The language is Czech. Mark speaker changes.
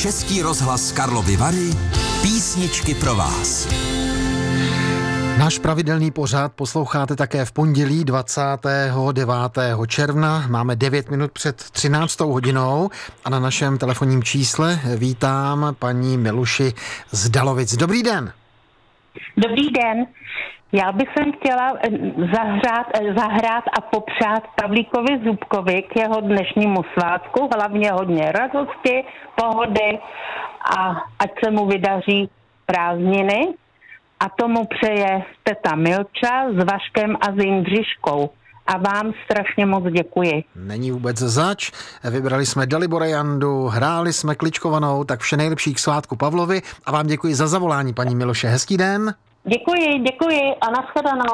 Speaker 1: Český rozhlas Karlovy Vary, písničky pro vás.
Speaker 2: Náš pravidelný pořad posloucháte také v pondělí 29. června. Máme 9 minut před 13. hodinou a na našem telefonním čísle vítám paní Miluši z Dalovic. Dobrý den.
Speaker 3: Dobrý den. Já bych sem chtěla zahrát a popřát Pavlíkovi Zubkovi k jeho dnešnímu svátku, hlavně hodně radosti, pohody a ať se mu vydaří prázdniny. A tomu přeje teta Milča s Vaškem a s Jindřiškou. A vám strašně moc děkuji.
Speaker 2: Není vůbec zač. Vybrali jsme Dalibora Jandu, hráli jsme kličkovanou, tak vše nejlepší k svátku Pavlovi a vám děkuji za zavolání, paní Miloše. Hezký den.
Speaker 3: Děkuji a nashledanou.